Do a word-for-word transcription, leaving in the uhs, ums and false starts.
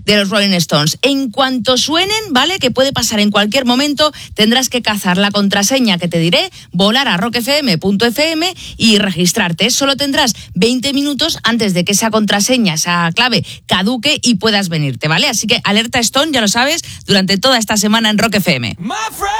de los Rolling Stones. En cuanto suenen, ¿vale? Que puede pasar en cualquier momento, tendrás que cazar la contraseña que te diré, volar a rock f m punto f m y registrarte. Solo tendrás veinte minutos antes de que esa contraseña, esa clave, caduque y puedas venirte, ¿vale? Así que alerta Stone, ya lo sabes, durante toda esta semana en Rock F M.